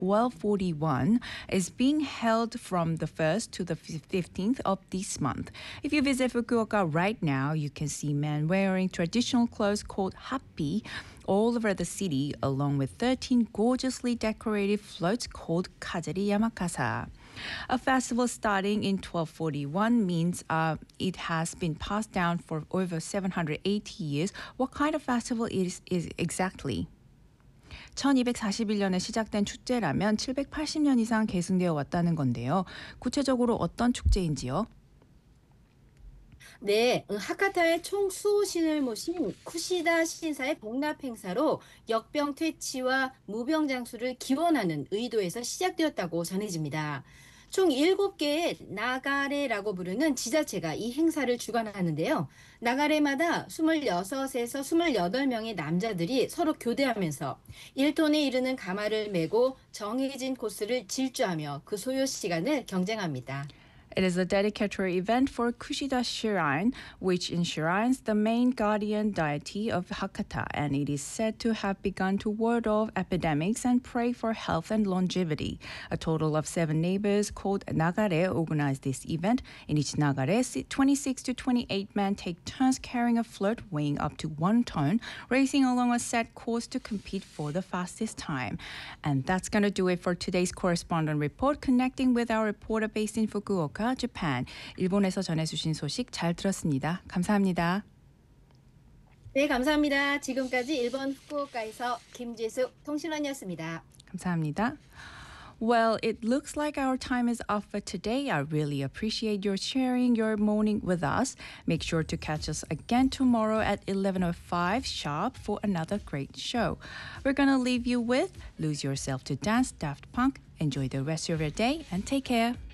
1241 is being held from the 1st to the 15th of this month. If you visit Fukuoka right now, you can see men wearing traditional clothes called happi all over the city, along with 13 gorgeously decorated floats called Kajari Yamakasa. A festival starting in 1241 means it has been passed down for over 780 years. What kind of festival is exactly? 1241년에 시작된 축제라면 780년 이상 계승되어 왔다는 건데요. 구체적으로 어떤 축제인지요? 네, 하카타의 총 수호신을 모신 쿠시다 신사의 복납 행사로 역병 퇴치와 무병 장수를 기원하는 의도에서 시작되었다고 전해집니다. 총 7개의 나가레라고 부르는 지자체가 이 행사를 주관하는데요. 나가레마다 26에서 28명의 남자들이 서로 교대하면서 1톤에 이르는 가마를 메고 정해진 코스를 질주하며 그 소요 시간을 경쟁합니다. It is a dedicatory event for Kushida Shrine, which enshrines the main guardian deity of Hakata, and it is said to have begun to ward off epidemics and pray for health and longevity. A total of 7 neighbors called Nagare organize this event. In each Nagare, 26 to 28 men take turns carrying a float weighing up to 1 ton, racing along a set course to compete for the fastest time. And that's going to do it for today's correspondent report, connecting with our reporter based in Fukuoka, Japan. 일본에서 전해주신 소식 잘 들었습니다. 감사합니다. 네, 감사합니다. 지금까지 일본 후쿠오카에서 김지숙 통신원이었습니다. 감사합니다. Well, it looks like our time is up for today. I really appreciate your sharing your morning with us. Make sure to catch us again tomorrow at 11:05 sharp for another great show. We're going to leave you with Lose Yourself to Dance, Daft Punk. Enjoy the rest of your day and take care.